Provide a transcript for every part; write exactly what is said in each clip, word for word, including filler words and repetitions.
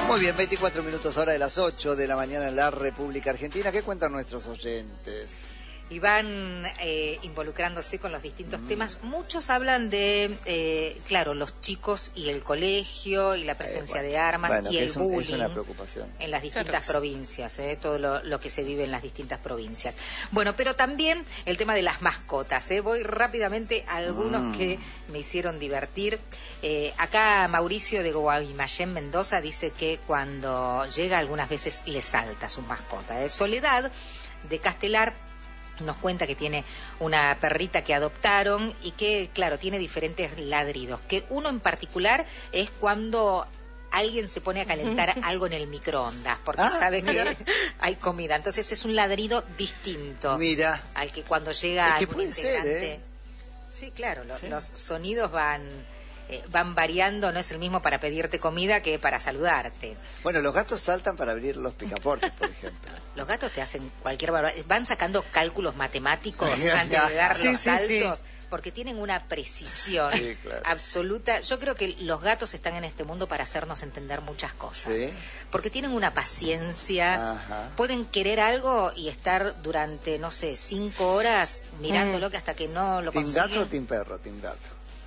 Muy bien, veinticuatro minutos hora de las ocho de la mañana en la República Argentina. ¿Qué cuentan nuestros oyentes? Y van eh, involucrándose con los distintos mm. temas. Muchos hablan de, eh, claro, los chicos y el colegio y la presencia eh, bueno, de armas bueno, y el es un, bullying es una preocupación. En las distintas claro. provincias, eh, todo lo, lo que se vive en las distintas provincias. Bueno, pero también el tema de las mascotas. Eh. Voy rápidamente a algunos mm. que me hicieron divertir. Eh, acá Mauricio de Guaymallén, Mendoza, dice que cuando llega algunas veces le salta su mascota. Eh. Soledad de Castelar nos cuenta que tiene una perrita que adoptaron y que, claro, tiene diferentes ladridos, que uno en particular es cuando alguien se pone a calentar algo en el microondas, porque ah, sabe mira. que hay comida. Entonces es un ladrido distinto mira. al que cuando llega es que algún puede integrante. Ser, ¿eh? Sí, claro, lo, sí. los sonidos van... Eh, van variando, no es el mismo para pedirte comida que para saludarte. Bueno, los gatos saltan para abrir los picaportes, por ejemplo. Los gatos te hacen cualquier barbaridad, van sacando cálculos matemáticos antes de dar sí, los sí, saltos, sí. porque tienen una precisión sí, claro. absoluta. Yo creo que los gatos están en este mundo para hacernos entender muchas cosas. ¿Sí? Porque tienen una paciencia, Ajá. pueden querer algo y estar durante, no sé, cinco horas mirándolo mm. que hasta que no lo ¿Team consiguen. gato o team perro? Team gato.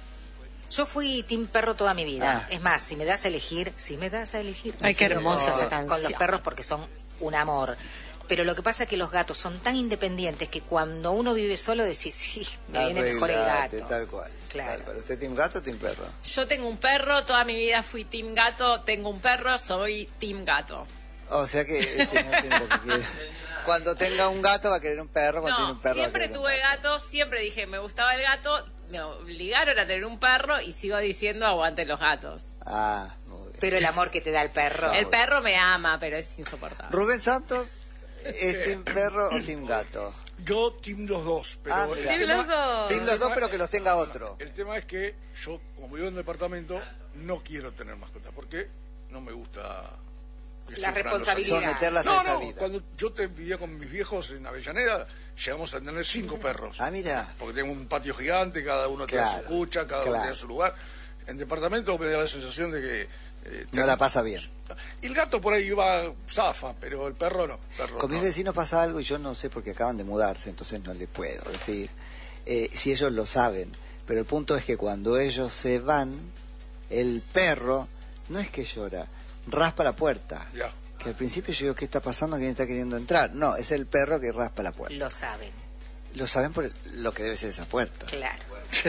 Yo fui team perro toda mi vida. Ah. Es más, si me das a elegir, si me das a elegir... Ay, qué hermosa con, esa canción. Con los perros porque son un amor. Pero lo que pasa es que los gatos son tan independientes que cuando uno vive solo decís, sí, me viene mejor el gato. Tal cual. Claro. Tal cual. ¿Usted team gato o team perro? Yo tengo un perro, toda mi vida fui team gato, tengo un perro, soy team gato. O sea que, este, no tiene lo que quiere. Cuando tenga un gato va a querer un perro, cuando No, tiene un perro siempre tuve gato, siempre dije, me gustaba el gato, me obligaron a tener un perro y sigo diciendo aguante los gatos. Ah, muy bien. Pero el amor que te da el perro. No, el perro me ama, pero es insoportable. Rubén Santos, ¿es team perro o team gato? Yo team los dos, pero Ah, el mira. Team tema- los dos. Team los dos, pero que los tenga otro. El tema es que yo, como vivo en un departamento, no quiero tener mascotas, porque no me gusta que La sufran los responsabilidad. animales. Someterlas a No, esa no, vida. cuando yo te vivía con mis viejos en Avellaneda, llegamos a tener cinco perros. Ah, mira. Porque tengo un patio gigante, cada uno tiene Claro, su cucha, cada uno claro. tiene su lugar. En departamento me da la sensación de que... eh, No la pasa bien. Y el gato por ahí va zafa, pero el perro no. Perro Con no. mis vecinos pasa algo y yo no sé porque acaban de mudarse, entonces no le puedo decir eh, si ellos lo saben. Pero el punto es que cuando ellos se van, el perro no es que llora, raspa la puerta. Ya. Que al principio yo digo, ¿qué está pasando? ¿Quién está queriendo entrar? No, es el perro que raspa la puerta. Lo saben, Lo saben por lo que debe ser esa puerta. claro.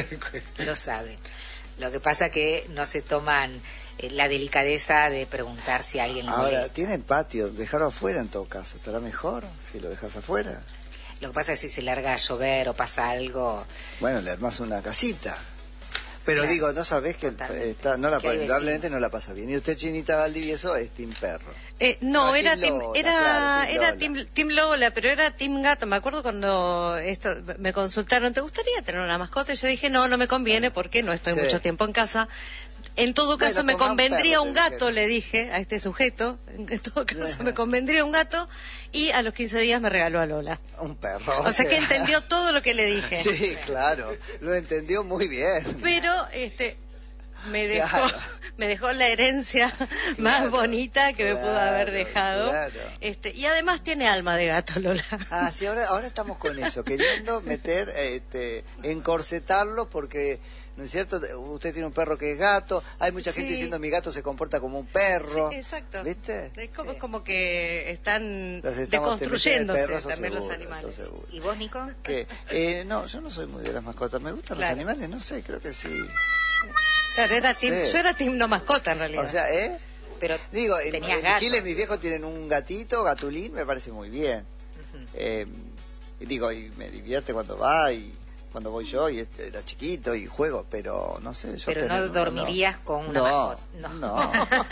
Lo saben. Lo que pasa que no se toman eh, la delicadeza de preguntar si alguien lo Ahora, molesta. tienen patio, dejarlo afuera en todo caso. ¿Estará mejor si lo dejas afuera? Lo que pasa es que si se larga a llover o pasa algo... Bueno, le armas una casita. Pero Claro, digo, no sabés que totalmente. está, no la Que hay indudablemente vecinos. no la pasa bien. Y usted, Chinita Valdivieso, es team perro. Eh, no, No, era Team team, Lola, era, claro, Team era Lola. team, team Lola, pero era team gato. Me acuerdo cuando esto me consultaron, ¿te gustaría tener una mascota? Y yo dije, no, no me conviene porque no estoy Sí. mucho tiempo en casa. En todo Bueno, caso me toma un convendría perro, un te gato, dijeron. le dije a este sujeto. En todo caso me convendría un gato y a los quince días me regaló a Lola. Un perro. O sea que entendió todo lo que le dije. Sí, claro. Lo entendió muy bien. Pero este me dejó Claro. me dejó la herencia más Claro, bonita que me pudo haber claro, dejado. claro. Este, y además tiene alma de gato, Lola. Ah, sí, ahora, ahora estamos con eso, queriendo meter, este, encorsetarlo porque, ¿no es cierto? Usted tiene un perro que es gato, hay mucha gente Sí. diciendo mi gato se comporta como un perro. Sí, exacto. ¿Viste? Es como, Sí. es como que están Los estamos deconstruyéndose teniendo de perros, también eso los seguro, animales. eso seguro. ¿Y vos, Nico? Que, eh, no, yo no soy muy de las mascotas, me gustan Claro. los animales, no sé, creo que sí. Claro, era No team- sé. yo era team no mascota en realidad. O sea, ¿eh? Pero Digo, en, tenías en gatos. Giles mis viejos tienen un gatito, Gatulín, me parece muy bien. Ujú. Eh, y digo, y me divierte cuando va y cuando voy yo y este, era chiquito y juego, pero no sé. Yo Pero tener no uno, dormirías con una no, mascota. No, No.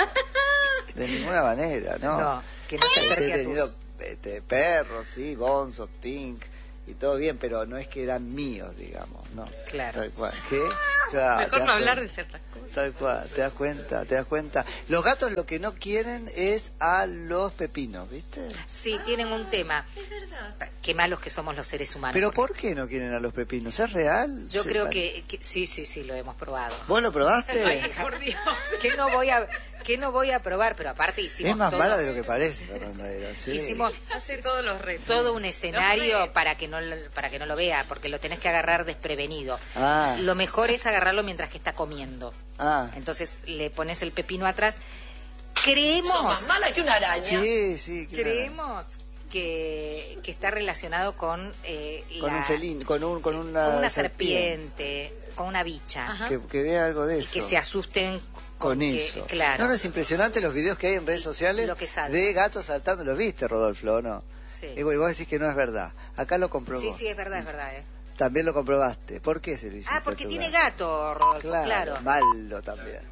de ninguna manera, no. No, que no se Este, acerque he a tenido tus... este, perros, sí, Bonzo, Tink y todo bien, pero no es que eran míos, digamos, no. Claro. Tal cual. ¿Qué? Claro, te Mejor das no hablar cuenta. de ciertas cosas. Tal cual, te das cuenta, te das cuenta. Los gatos lo que no quieren es a los pepinos, ¿viste? Sí, tienen un tema. Es verdad. Qué malos que somos los seres humanos. Pero porque ¿por qué no quieren a los pepinos? ¿Es real? Yo Sí, creo vale. que, que sí, sí, sí, lo hemos probado. ¿Vos lo probaste? Ay, por Dios. Que no voy a ¿Qué no voy a probar? Pero aparte hicimos Es más todo, mala de lo que parece, Fernanda Vera, sí. hicimos Hace todos los retos. todo un escenario retos. para que no lo- para que no lo vea, porque lo tenés que agarrar desprevenido. Ah. Lo mejor es agarrarlo mientras que está comiendo. Ah, Entonces le pones el pepino atrás. Creemos, Sos más mala que una araña. sí, sí. claro. creemos que, que está relacionado con eh, Con la- un felín, con, un, con una, con una serpiente, con una bicha, Ajá. Que, que vea algo de y eso. que se asusten con, con que- eso. claro. No, no, es impresionante los videos que hay en redes sociales Lo que salta. de gatos saltando. ¿Los viste, Rodolfo, o no? Sí. Y vos decís que no es verdad. Acá lo comprobó. Sí, sí, es verdad, es verdad. ¿eh? También lo comprobaste. ¿Por qué se lo hiciste Ah, porque a tu tiene gato? gato, Rodolfo, Claro, claro. malo también.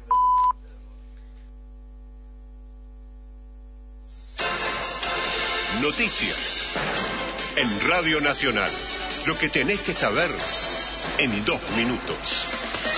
Noticias en Radio Nacional. Lo que tenés que saber en dos minutos.